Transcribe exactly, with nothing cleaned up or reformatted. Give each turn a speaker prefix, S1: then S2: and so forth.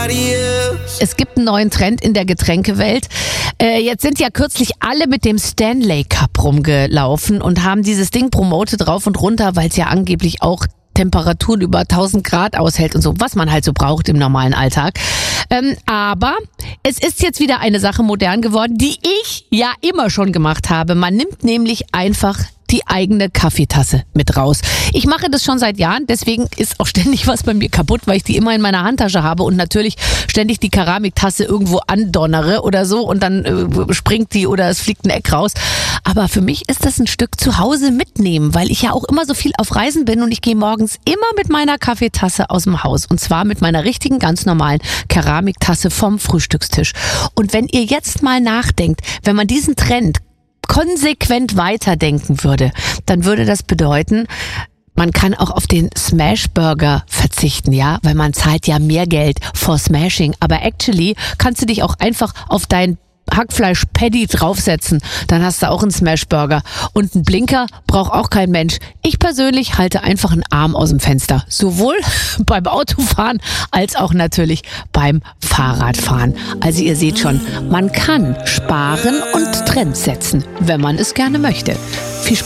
S1: nobody else.
S2: Es gibt einen neuen Trend in der Getränkewelt. Äh, jetzt sind ja kürzlich alle mit dem Stanley Cup rumgelaufen und haben dieses Ding promotet rauf und runter, weil es ja angeblich auch Temperaturen über tausend Grad aushält und so, was man halt so braucht im normalen Alltag. Ähm, aber es ist jetzt wieder eine Sache modern geworden, die ich ja immer schon gemacht habe. Man nimmt nämlich einfach die eigene Kaffeetasse mit raus. Ich mache das schon seit Jahren, deswegen ist auch ständig was bei mir kaputt, weil ich die immer in meiner Handtasche habe und natürlich ständig die Keramiktasse irgendwo andonnere oder so und dann äh, springt die oder es fliegt ein Eck raus. Aber für mich ist das ein Stück zu Hause mitnehmen, weil ich ja auch immer so viel auf Reisen bin und ich gehe morgens immer mit meiner Kaffeetasse aus dem Haus und zwar mit meiner richtigen, ganz normalen Keramiktasse vom Frühstückstisch. Und wenn ihr jetzt mal nachdenkt, wenn man diesen Trend konsequent weiterdenken würde, dann würde das bedeuten, man kann auch auf den Smashburger verzichten, ja, weil man zahlt ja mehr Geld for Smashing, aber actually kannst du dich auch einfach auf dein Hackfleisch-Patty draufsetzen, dann hast du auch einen Smashburger. Und einen Blinker braucht auch kein Mensch. Ich persönlich halte einfach einen Arm aus dem Fenster. Sowohl beim Autofahren als auch natürlich beim Fahrradfahren. Also ihr seht schon, man kann sparen und Trends setzen, wenn man es gerne möchte. Viel Spaß.